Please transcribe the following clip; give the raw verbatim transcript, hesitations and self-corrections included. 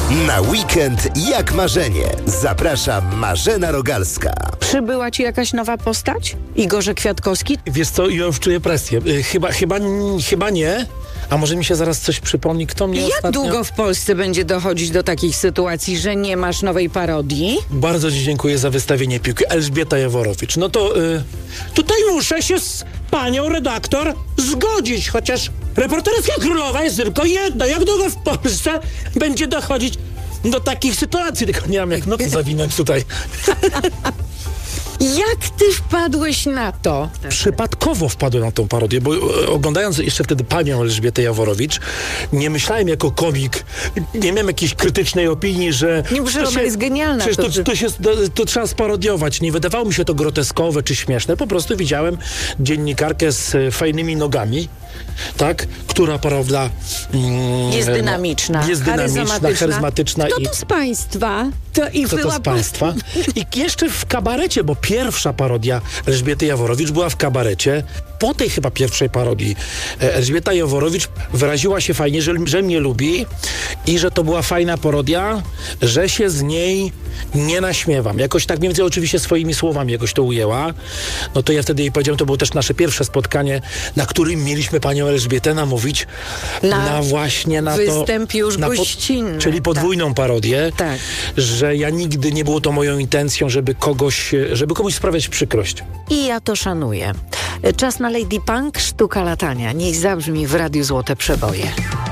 Na weekend jak marzenie. Zaprasza Marzena Rogalska. Przybyła ci jakaś nowa postać? Igorze Kwiatkowski? Wiesz co, ja już czuję presję. Y, Chyba, chyba, chyba nie. A może mi się zaraz coś przypomni, kto mnie Jak ostatnio... długo w Polsce będzie dochodzić do takich sytuacji, że nie masz nowej parodii? Bardzo ci dziękuję za wystawienie piłki. Elżbieta Jaworowicz. No to y, tutaj muszę się z panią redaktor zgodzić, chociaż reporterska królowa jest tylko jedna. Jak długo w Polsce będzie dochodzić do takich sytuacji? Tylko nie wiem, jak nogi zawinąć tutaj. Jak ty wpadłeś na to? Przypadkowo wpadłem na tą parodię, bo e, oglądając jeszcze wtedy panią Elżbietę Jaworowicz, nie myślałem jako komik, nie miałem jakiejś krytycznej opinii, że... Nie, że ona jest genialna. Przecież to, że- to, się, to, to trzeba sparodiować. Nie wydawało mi się to groteskowe czy śmieszne. Po prostu widziałem dziennikarkę z e, fajnymi nogami, tak, która, prawda... Mm, Jest no, dynamiczna, jest dynamiczna, charyzmatyczna. charyzmatyczna. Kto i... to z państwa? To i Co to była z państwa? I jeszcze w kabarecie, bo pierwsza parodia Elżbiety Jaworowicz była w kabarecie. Po tej chyba pierwszej parodii e, Elżbieta Jaworowicz wyraziła się fajnie, że, że mnie lubi i że to była fajna parodia, że się z niej nie naśmiewam. Jakoś tak mniej więcej oczywiście swoimi słowami jakoś to ujęła. No to ja wtedy jej powiedziałem, to było też nasze pierwsze spotkanie, na którym mieliśmy panią Elżbietę namówić Na na właśnie na to... występ już na po- gościnny, Czyli podwójną parodię. Tak. Że ja nigdy nie było to moją intencją, żeby kogoś, żeby komuś sprawiać przykrość. I ja to szanuję. Czas na Lady Punk, sztuka latania. Niech zabrzmi w Radiu Złote Przeboje.